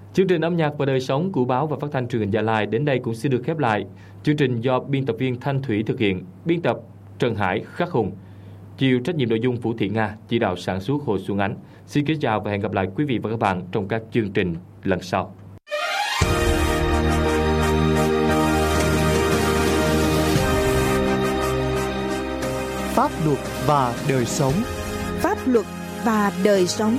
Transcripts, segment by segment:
Chương trình âm nhạc và đời sống của báo và phát thanh truyền hình Gia Lai đến đây cũng xin được khép lại. Chương trình do biên tập viên Thanh Thủy thực hiện, biên tập Trần Hải, Khắc Hùng, chịu trách nhiệm nội dung Vũ Thị Nga, chỉ đạo sản xuất Hồ Xuân Ánh. Xin kính chào và hẹn gặp lại quý vị và các bạn trong các chương trình lần sau. Pháp luật và đời sống. Pháp luật và đời sống.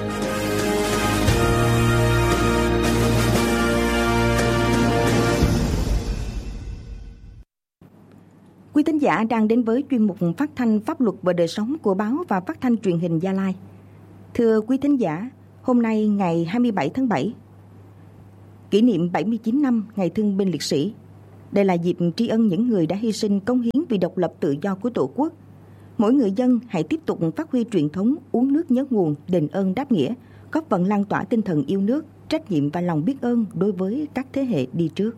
Quý thính giả đang đến với chuyên mục phát thanh Pháp luật và đời sống của báo và phát thanh truyền hình Gia Lai. Thưa quý thính giả, hôm nay ngày 27 tháng 7, kỷ niệm 79 năm Ngày Thương binh Liệt sĩ. Đây là dịp tri ân những người đã hy sinh cống hiến vì độc lập tự do của Tổ quốc. Mỗi người dân hãy tiếp tục phát huy truyền thống uống nước nhớ nguồn, đền ơn đáp nghĩa, góp phần lan tỏa tinh thần yêu nước, trách nhiệm và lòng biết ơn đối với các thế hệ đi trước.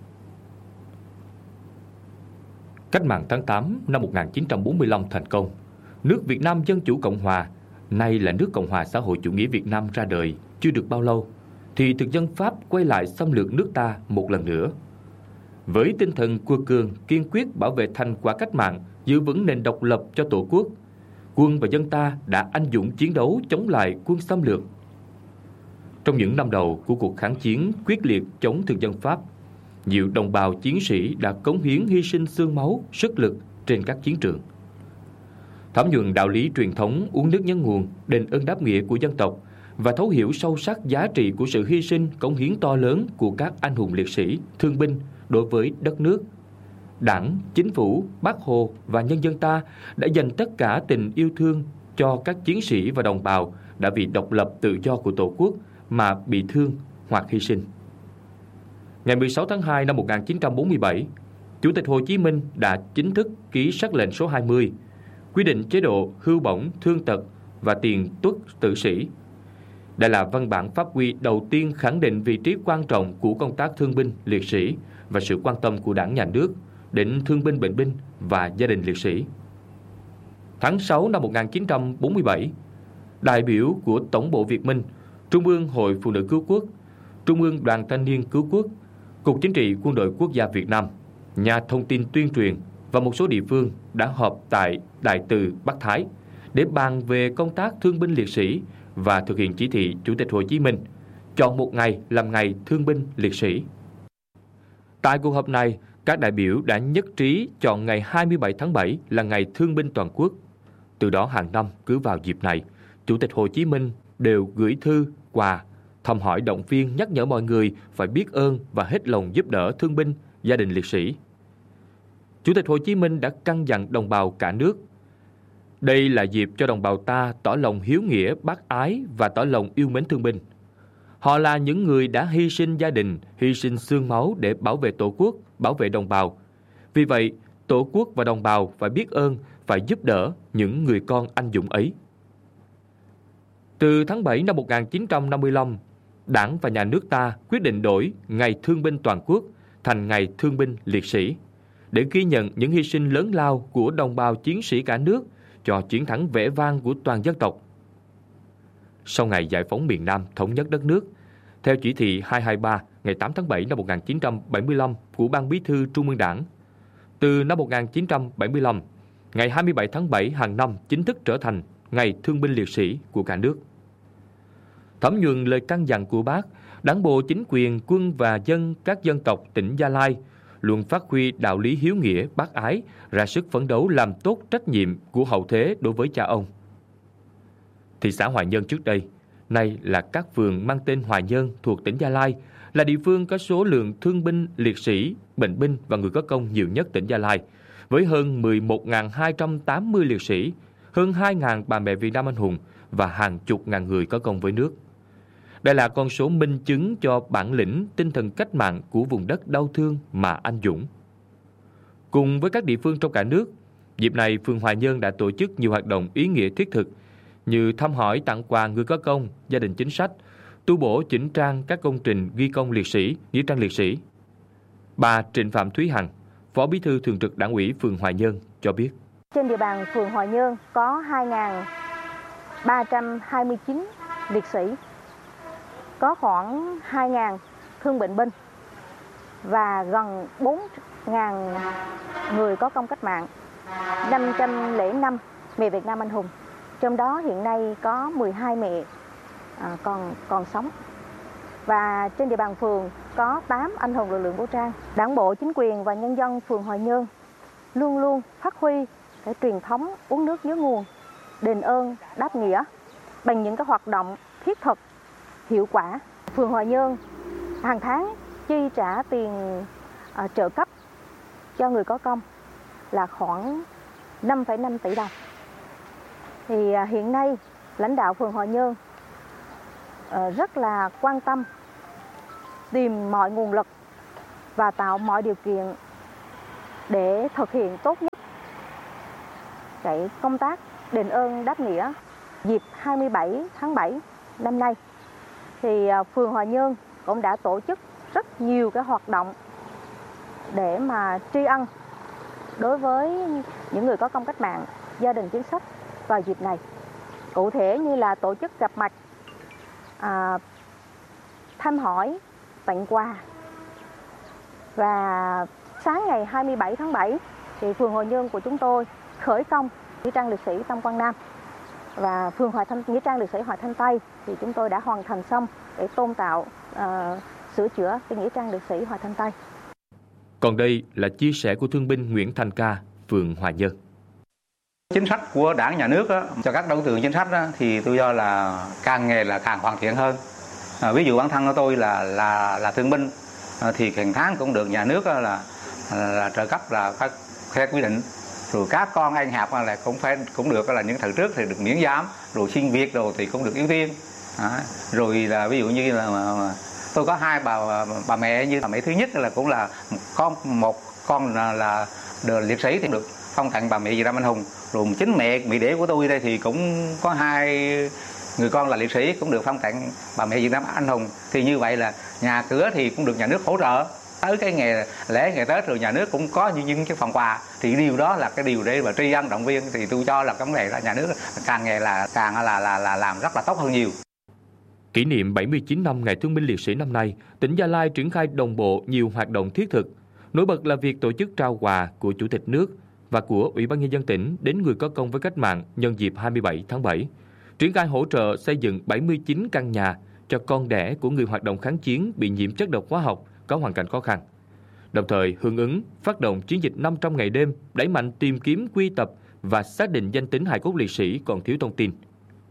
Cách mạng tháng 8 năm 1945 thành công, nước Việt Nam Dân Chủ Cộng Hòa, nay là nước Cộng hòa Xã hội Chủ nghĩa Việt Nam ra đời chưa được bao lâu, thì thực dân Pháp quay lại xâm lược nước ta một lần nữa. Với tinh thần quật cường, kiên quyết bảo vệ thành quả cách mạng, giữ vững nền độc lập cho Tổ quốc, quân và dân ta đã anh dũng chiến đấu chống lại quân xâm lược. Trong những năm đầu của cuộc kháng chiến quyết liệt chống thực dân Pháp, nhiều đồng bào chiến sĩ đã cống hiến hy sinh xương máu, sức lực trên các chiến trường. Thấm nhuần đạo lý truyền thống uống nước nhớ nguồn, đền ơn đáp nghĩa của dân tộc và thấu hiểu sâu sắc giá trị của sự hy sinh, cống hiến to lớn của các anh hùng liệt sĩ, thương binh đối với đất nước, Đảng, Chính phủ, Bác Hồ và nhân dân ta đã dành tất cả tình yêu thương cho các chiến sĩ và đồng bào đã vì độc lập tự do của Tổ quốc mà bị thương hoặc hy sinh. Ngày 16 tháng 2 năm 1947, Chủ tịch Hồ Chí Minh đã chính thức ký sắc lệnh số 20, quy định chế độ hưu bổng, thương tật và tiền tuất tử sĩ. Đây là văn bản pháp quy đầu tiên khẳng định vị trí quan trọng của công tác thương binh, liệt sĩ và sự quan tâm của Đảng, Nhà nước đến thương binh, bệnh binh và gia đình liệt sĩ. Tháng 6 năm 1947, đại biểu của Tổng bộ Việt Minh, Trung ương Hội Phụ nữ Cứu quốc, Trung ương Đoàn Thanh niên Cứu quốc, Cục Chính trị Quân đội Quốc gia Việt Nam, nhà thông tin tuyên truyền và một số địa phương đã họp tại Đại từ Bắc Thái để bàn về công tác thương binh liệt sĩ và thực hiện chỉ thị Chủ tịch Hồ Chí Minh chọn một ngày làm ngày thương binh liệt sĩ. Tại cuộc họp này, các đại biểu đã nhất trí chọn ngày 27 tháng 7 là ngày thương binh toàn quốc. Từ đó hàng năm cứ vào dịp này, Chủ tịch Hồ Chí Minh đều gửi thư, quà, thăm hỏi, động viên, nhắc nhở mọi người phải biết ơn và hết lòng giúp đỡ thương binh, gia đình liệt sĩ. Chủ tịch Hồ Chí Minh đã căn dặn đồng bào cả nước. Đây là dịp cho đồng bào ta tỏ lòng hiếu nghĩa, bác ái và tỏ lòng yêu mến thương binh. Họ là những người đã hy sinh gia đình, hy sinh xương máu để bảo vệ Tổ quốc, bảo vệ đồng bào. Vì vậy, Tổ quốc và đồng bào phải biết ơn, phải giúp đỡ những người con anh dũng ấy. Từ tháng 7 năm 1955, Đảng và Nhà nước ta quyết định đổi Ngày Thương binh Toàn quốc thành Ngày Thương binh Liệt sĩ để ghi nhận những hy sinh lớn lao của đồng bào chiến sĩ cả nước cho chiến thắng vẻ vang của toàn dân tộc. Sau ngày giải phóng miền Nam thống nhất đất nước, theo chỉ thị 223 ngày 8 tháng 7 năm 1975 của Ban Bí thư Trung ương Đảng, từ năm 1975, ngày 27 tháng 7 hàng năm chính thức trở thành Ngày Thương binh Liệt sĩ của cả nước. Thấm nhuần lời căn dặn của Bác, Đảng bộ, chính quyền, quân và dân các dân tộc tỉnh Gia Lai luôn phát huy đạo lý hiếu nghĩa, bác ái, ra sức phấn đấu làm tốt trách nhiệm của hậu thế đối với cha ông. Thị xã Hoài Nhơn trước đây, nay là các phường mang tên Hoài Nhơn thuộc tỉnh Gia Lai, là địa phương có số lượng thương binh, liệt sĩ, bệnh binh và người có công nhiều nhất tỉnh Gia Lai, với hơn 11.280 liệt sĩ, hơn 2.000 bà mẹ Việt Nam anh hùng và hàng chục ngàn người có công với nước. Đây là con số minh chứng cho bản lĩnh, tinh thần cách mạng của vùng đất đau thương mà anh dũng. Cùng với các địa phương trong cả nước, dịp này phường Hoài Nhơn đã tổ chức nhiều hoạt động ý nghĩa thiết thực như thăm hỏi, tặng quà người có công, gia đình chính sách, tu bổ chỉnh trang các công trình ghi công liệt sĩ, nghĩa trang liệt sĩ. Bà Trịnh Phạm Thúy Hằng, Phó Bí thư Thường trực Đảng ủy phường Hoài Nhơn cho biết. Trên địa bàn phường Hoài Nhơn có 2.329 liệt sĩ. có khoảng 2.000 thương bệnh binh và gần 4.000 người có công cách mạng, 505 mẹ Việt Nam anh hùng. Trong đó hiện nay có 12 mẹ còn sống. Và trên địa bàn phường có 8 anh hùng lực lượng vũ trang. Đảng bộ, chính quyền và nhân dân phường Hòa Nhơn luôn luôn phát huy cái truyền thống uống nước nhớ nguồn, đền ơn đáp nghĩa bằng những cái hoạt động thiết thực, hiệu quả. Phường Hòa Nhơn hàng tháng chi trả tiền trợ cấp cho người có công là khoảng 5,5 tỷ đồng. Thì hiện nay lãnh đạo phường Hòa Nhơn rất là quan tâm, tìm mọi nguồn lực và tạo mọi điều kiện để thực hiện tốt nhất cái công tác đền ơn đáp nghĩa. Dịp 27 tháng 7 năm nay thì phường Hòa Nhơn cũng đã tổ chức rất nhiều cái hoạt động để mà tri ân đối với những người có công cách mạng, gia đình chính sách vào dịp này. Cụ thể như là tổ chức gặp mặt, thăm hỏi, tặng quà. Và sáng ngày 27 tháng 7 thì phường Hòa Nhơn của chúng tôi khởi công nghĩa trang liệt sĩ Tam Quang Nam, và phường nghĩa trang liệt sĩ Hòa Thanh Tây thì chúng tôi đã hoàn thành xong để tôn tạo, sửa chữa cái nghĩa trang liệt sĩ Hòa Thanh Tây. Còn đây là chia sẻ của thương binh Nguyễn Thanh Ca, phường Hòa Nhơn. Chính sách của Đảng, Nhà nước cho các đối tượng chính sách thì tôi cho là càng ngày là càng hoàn thiện hơn. Ví dụ bản thân của tôi là thương binh thì hàng tháng cũng được nhà nước là trợ cấp là theo quy định. Rồi các con ăn học là cũng được là những thời trước thì được miễn giảm, rồi xin việc rồi thì cũng được ưu tiên. Rồi là ví dụ như là tôi có hai bà mẹ, như bà mẹ thứ nhất là cũng là có một con là liệt sĩ thì được phong tặng bà mẹ Việt Nam anh hùng. Rồi chính mẹ đẻ của tôi đây thì cũng có 2 người con là liệt sĩ cũng được phong tặng bà mẹ Việt Nam anh hùng. Thì như vậy là nhà cửa thì cũng được nhà nước hỗ trợ. Tới cái ngày lễ, ngày Tết rồi nhà nước cũng có những cái phần quà. Thì điều đó là cái điều để mà tri ân động viên. Thì tôi cho là cái vấn đề là nhà nước càng ngày là càng là làm rất là tốt hơn nhiều. Kỷ niệm 79 năm Ngày Thương binh Liệt sĩ năm nay, tỉnh Gia Lai triển khai đồng bộ nhiều hoạt động thiết thực. Nổi bật là việc tổ chức trao quà của Chủ tịch nước và của Ủy ban Nhân dân tỉnh đến người có công với cách mạng nhân dịp 27 tháng 7. Triển khai hỗ trợ xây dựng 79 căn nhà cho con đẻ của người hoạt động kháng chiến bị nhiễm chất độc hóa học có hoàn cảnh khó khăn. Đồng thời hưởng ứng phát động chiến dịch 500 ngày đêm, đẩy mạnh tìm kiếm, quy tập và xác định danh tính hài cốt liệt sĩ còn thiếu thông tin.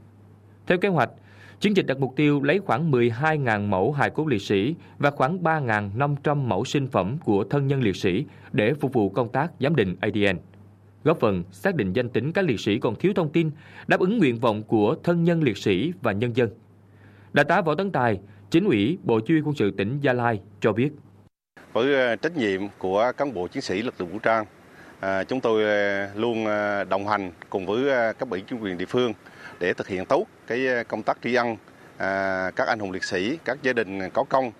Theo kế hoạch, chiến dịch đặt mục tiêu lấy khoảng 12.000 mẫu hài cốt liệt sĩ và khoảng 3.500 mẫu sinh phẩm của thân nhân liệt sĩ để phục vụ công tác giám định ADN, góp phần xác định danh tính các liệt sĩ còn thiếu thông tin, đáp ứng nguyện vọng của thân nhân liệt sĩ và nhân dân. Đại tá Võ Tấn Tài, Chính ủy Bộ Chỉ huy Quân sự tỉnh Gia Lai cho biết. Với trách nhiệm của cán bộ chiến sĩ lực lượng vũ trang, chúng tôi luôn đồng hành cùng với các ủy chính quyền địa phương để thực hiện tốt cái công tác tri ân các anh hùng liệt sĩ, các gia đình có công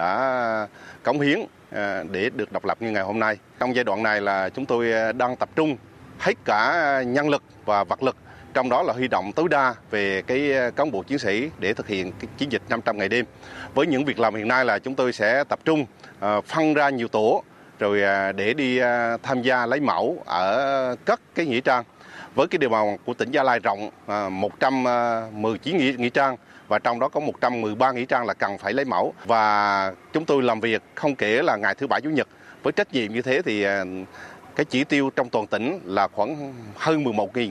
đã cống hiến để được độc lập như ngày hôm nay. Trong giai đoạn này là chúng tôi đang tập trung hết cả nhân lực và vật lực, trong đó là huy động tối đa về cái cán bộ chiến sĩ để thực hiện cái chiến dịch 500 ngày đêm. Với những việc làm hiện nay là chúng tôi sẽ tập trung phân ra nhiều tổ rồi để đi tham gia lấy mẫu ở các cái nghĩa trang. Với cái địa bàn của tỉnh Gia Lai rộng 119 nghĩa trang và trong đó có 113 nghĩa trang là cần phải lấy mẫu, và chúng tôi làm việc không kể là ngày thứ Bảy, Chủ nhật. Với trách nhiệm như thế thì cái chỉ tiêu trong toàn tỉnh là khoảng hơn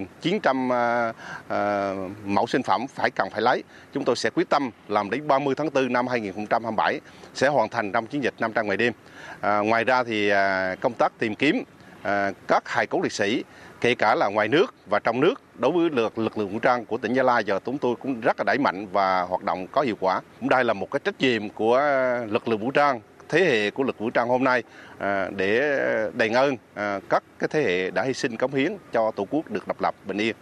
11.900 mẫu sinh phẩm cần phải lấy. Chúng tôi sẽ quyết tâm làm đến 30 tháng 4 năm 2027 sẽ hoàn thành trong chiến dịch 500 ngày đêm. Ngoài ra thì công tác tìm kiếm các hài cốt liệt sĩ kể cả là ngoài nước và trong nước đối với lực lượng vũ trang của tỉnh Gia Lai giờ chúng tôi cũng rất là đẩy mạnh và hoạt động có hiệu quả. Đây là một cái trách nhiệm của lực lượng vũ trang, thế hệ của lực vũ trang hôm nay để đền ơn các cái thế hệ đã hy sinh cống hiến cho Tổ quốc được độc lập bình yên.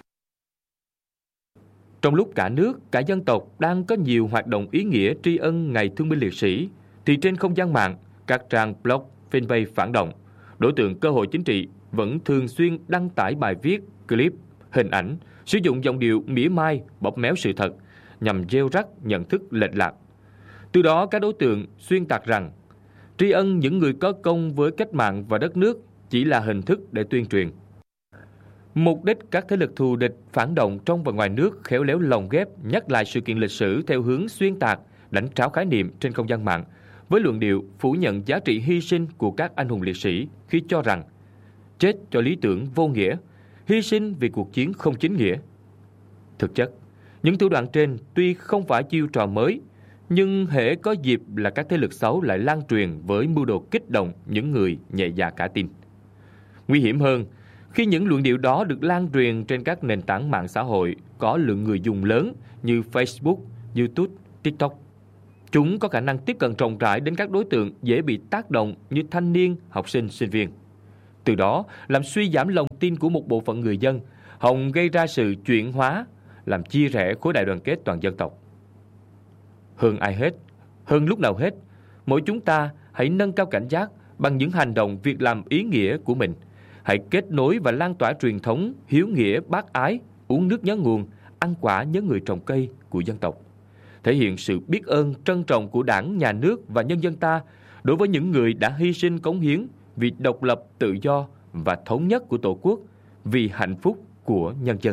Trong lúc cả nước, cả dân tộc đang có nhiều hoạt động ý nghĩa tri ân Ngày Thương binh Liệt sĩ, thì trên không gian mạng, các trang blog, fanpage phản động, đối tượng cơ hội chính trị vẫn thường xuyên đăng tải bài viết, clip, hình ảnh, sử dụng giọng điệu mỉa mai, bóp méo sự thật nhằm gieo rắc nhận thức lệch lạc. Từ đó các đối tượng xuyên tạc rằng tri ân những người có công với cách mạng và đất nước chỉ là hình thức để tuyên truyền. Mục đích các thế lực thù địch phản động trong và ngoài nước khéo léo lồng ghép nhắc lại sự kiện lịch sử theo hướng xuyên tạc, đánh tráo khái niệm trên không gian mạng với luận điệu phủ nhận giá trị hy sinh của các anh hùng liệt sĩ khi cho rằng chết cho lý tưởng vô nghĩa, hy sinh vì cuộc chiến không chính nghĩa. Thực chất, những thủ đoạn trên tuy không phải chiêu trò mới, nhưng hễ có dịp là các thế lực xấu lại lan truyền với mưu đồ kích động những người nhẹ dạ cả tin. Nguy hiểm hơn, khi những luận điệu đó được lan truyền trên các nền tảng mạng xã hội có lượng người dùng lớn như Facebook, YouTube, TikTok, chúng có khả năng tiếp cận rộng rãi đến các đối tượng dễ bị tác động như thanh niên, học sinh, sinh viên. Từ đó làm suy giảm lòng tin của một bộ phận người dân, hòng gây ra sự chuyển hóa, làm chia rẽ khối đại đoàn kết toàn dân tộc. Hơn ai hết, hơn lúc nào hết, mỗi chúng ta hãy nâng cao cảnh giác bằng những hành động, việc làm ý nghĩa của mình. Hãy kết nối và lan tỏa truyền thống hiếu nghĩa bác ái, uống nước nhớ nguồn, ăn quả nhớ người trồng cây của dân tộc. Thể hiện sự biết ơn, trân trọng của Đảng, Nhà nước và nhân dân ta đối với những người đã hy sinh cống hiến vì độc lập, tự do và thống nhất của Tổ quốc, vì hạnh phúc của nhân dân.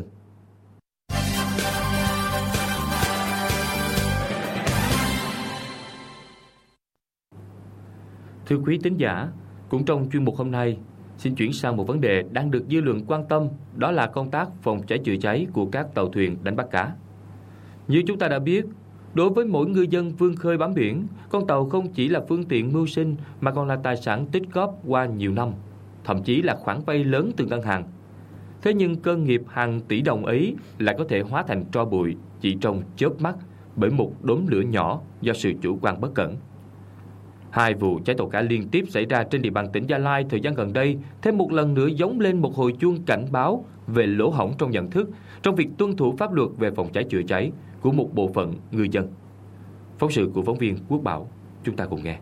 Thưa quý thính giả, cũng trong chuyên mục hôm nay, xin chuyển sang một vấn đề đang được dư luận quan tâm, đó là công tác phòng cháy chữa cháy của các tàu thuyền đánh bắt cá. Như chúng ta đã biết, đối với mỗi ngư dân vươn khơi bám biển, con tàu không chỉ là phương tiện mưu sinh mà còn là tài sản tích góp qua nhiều năm, thậm chí là khoản vay lớn từ ngân hàng. Thế nhưng cơ nghiệp hàng tỷ đồng ấy lại có thể hóa thành tro bụi chỉ trong chớp mắt bởi một đốm lửa nhỏ do sự chủ quan bất cẩn. 2 vụ cháy tàu cá liên tiếp xảy ra trên địa bàn tỉnh Gia Lai thời gian gần đây thêm một lần nữa gióng lên một hồi chuông cảnh báo về lỗ hổng trong nhận thức trong việc tuân thủ pháp luật về phòng cháy chữa cháy của một bộ phận ngư dân. Phóng sự của phóng viên Quốc Bảo, chúng ta cùng nghe.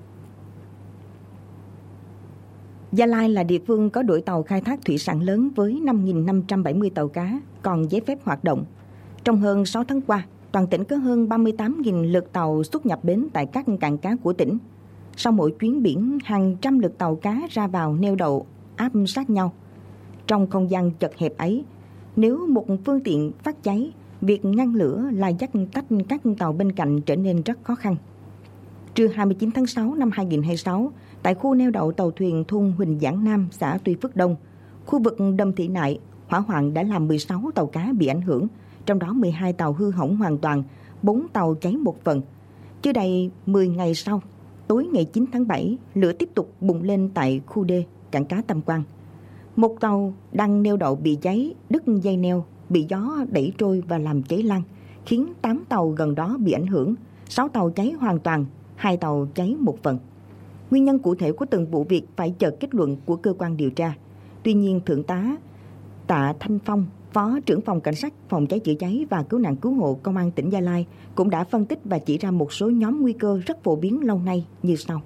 Gia Lai là địa phương có đội tàu khai thác thủy sản lớn với 5.570 tàu cá còn giấy phép hoạt động. Trong hơn 6 tháng qua, toàn tỉnh có hơn 38.000 lượt tàu xuất nhập bến tại các cảng cá của tỉnh. Sau mỗi chuyến biển, hàng trăm lượt tàu cá ra vào neo đậu áp sát nhau. Trong không gian chật hẹp ấy, nếu một phương tiện phát cháy, việc ngăn lửa là dắt tách các tàu bên cạnh trở nên rất khó khăn. Trưa 29 tháng 6 năm 2026, tại khu neo đậu tàu thuyền thôn Huỳnh Giảng Nam, xã Tuy Phước Đông, khu vực Đầm Thị Nại, hỏa hoạn đã làm 16 tàu cá bị ảnh hưởng, trong đó 12 tàu hư hỏng hoàn toàn, 4 tàu cháy một phần. Chưa đầy 10 ngày sau, tối ngày 9 tháng 7, lửa tiếp tục bùng lên tại khu D, cảng cá Tam Quan. Một tàu đang neo đậu bị cháy, đứt dây neo, bị gió đẩy trôi và làm cháy lan, khiến 8 tàu gần đó bị ảnh hưởng, 6 tàu cháy hoàn toàn, 2 tàu cháy một phần. Nguyên nhân cụ thể của từng vụ việc phải chờ kết luận của cơ quan điều tra. Tuy nhiên, Thượng tá Tạ Thanh Phong, Phó trưởng phòng Cảnh sát phòng cháy chữa cháy và cứu nạn cứu hộ Công an tỉnh Gia Lai cũng đã phân tích và chỉ ra một số nhóm nguy cơ rất phổ biến lâu nay như sau.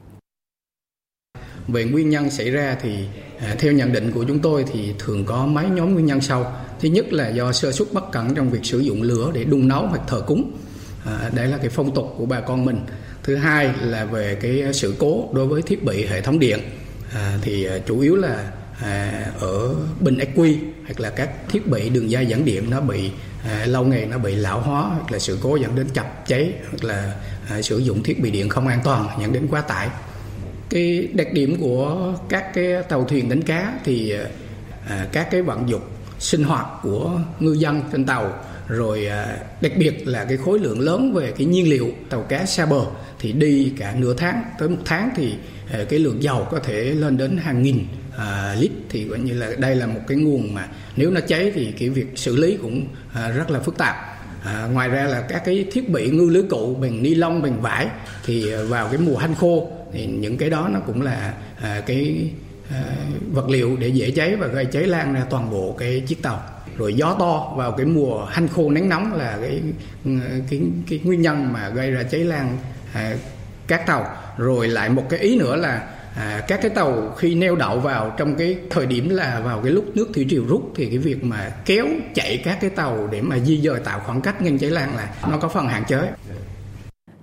Về nguyên nhân xảy ra thì theo nhận định của chúng tôi thì thường có mấy nhóm nguyên nhân sau. Thứ nhất là do sơ suất bất cẩn trong việc sử dụng lửa để đun nấu hoặc thờ cúng. Đây là cái phong tục của bà con mình. Thứ hai là về cái sự cố đối với thiết bị hệ thống điện. Thì chủ yếu là ở bình ắc quy hoặc là các thiết bị đường dây dẫn điện nó bị lâu ngày nó bị lão hóa hoặc là sự cố dẫn đến chập cháy hoặc là sử dụng thiết bị điện không an toàn dẫn đến quá tải. Cái đặc điểm của các cái tàu thuyền đánh cá thì các cái vận dụng sinh hoạt của ngư dân trên tàu, rồi đặc biệt là cái khối lượng lớn về cái nhiên liệu tàu cá xa bờ thì đi cả nửa tháng tới 1 tháng thì cái lượng dầu có thể lên đến hàng nghìn lít, thì gọi như là đây là một cái nguồn mà nếu nó cháy thì cái việc xử lý cũng rất là phức tạp. Ngoài ra là các cái thiết bị ngư lưới cụ bằng ni lông, bằng vải thì vào cái mùa hanh khô thì những cái đó nó cũng là cái vật liệu để dễ cháy và gây cháy lan ra toàn bộ cái chiếc tàu. Rồi gió to vào cái mùa hanh khô nắng nóng là cái nguyên nhân mà gây ra cháy lan các tàu. Rồi lại một cái ý nữa là các cái tàu khi neo đậu vào trong cái thời điểm là vào cái lúc nước thủy triều rút thì cái việc mà kéo chạy các cái tàu để mà di dời tạo khoảng cách ngăn cháy lan là nó có phần hạn chế.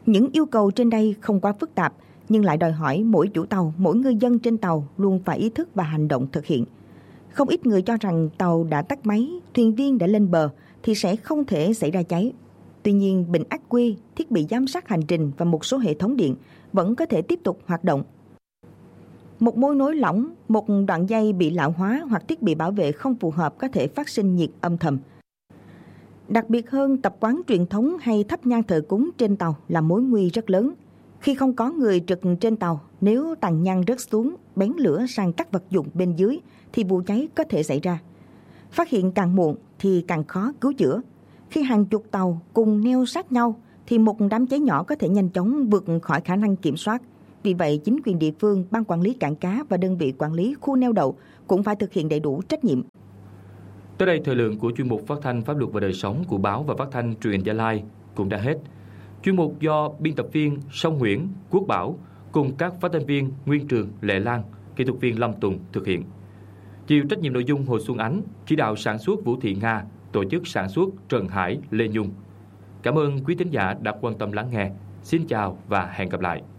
Những yêu cầu trên đây không quá phức tạp, nhưng lại đòi hỏi mỗi chủ tàu, mỗi ngư dân trên tàu luôn phải ý thức và hành động thực hiện. Không ít người cho rằng tàu đã tắt máy, thuyền viên đã lên bờ thì sẽ không thể xảy ra cháy. Tuy nhiên, bình ắc quy, thiết bị giám sát hành trình và một số hệ thống điện vẫn có thể tiếp tục hoạt động. Một mối nối lỏng, một đoạn dây bị lão hóa hoặc thiết bị bảo vệ không phù hợp có thể phát sinh nhiệt âm thầm. Đặc biệt hơn, tập quán truyền thống hay thắp nhang thờ cúng trên tàu là mối nguy rất lớn. Khi không có người trực trên tàu, nếu tàn nhang rớt xuống, bén lửa sang các vật dụng bên dưới thì vụ cháy có thể xảy ra. Phát hiện càng muộn thì càng khó cứu chữa. Khi hàng chục tàu cùng neo sát nhau thì một đám cháy nhỏ có thể nhanh chóng vượt khỏi khả năng kiểm soát. Vì vậy, chính quyền địa phương, ban quản lý cảng cá và đơn vị quản lý khu neo đậu cũng phải thực hiện đầy đủ trách nhiệm. Tới đây, thời lượng của chuyên mục phát thanh pháp luật và đời sống của báo và phát thanh truyền Gia Lai cũng đã hết. Chuyên mục do biên tập viên Song Nguyễn, Quốc Bảo cùng các phát thanh viên Nguyên Trường, Lệ Lan, kỹ thuật viên Lâm Tùng thực hiện. Chịu trách nhiệm nội dung Hồ Xuân Ánh, chỉ đạo sản xuất Vũ Thị Nga, tổ chức sản xuất Trần Hải, Lê Nhung. Cảm ơn quý thính giả đã quan tâm lắng nghe. Xin chào và hẹn gặp lại.